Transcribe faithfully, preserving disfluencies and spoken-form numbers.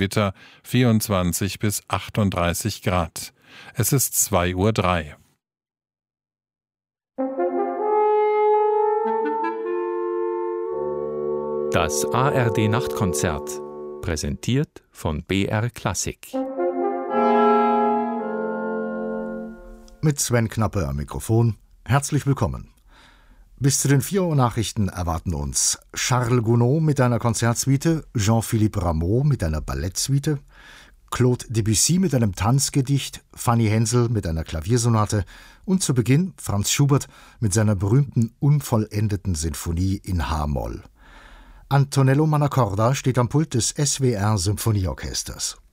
Gewitter, vierundzwanzig bis achtunddreißig Grad. Es ist zwei Uhr drei. Das A R D-Nachtkonzert, präsentiert von B R Klassik. Mit Sven Knappe am Mikrofon. Herzlich willkommen. Bis zu den vier Uhr Nachrichten erwarten uns Charles Gounod mit einer Konzertsuite, Jean-Philippe Rameau mit einer Ballettsuite, Claude Debussy mit einem Tanzgedicht, Fanny Hensel mit einer Klaviersonate und zu Beginn Franz Schubert mit seiner berühmten unvollendeten Sinfonie in H-Moll. Antonello Mannacorda steht am Pult des S W R Symphonieorchesters.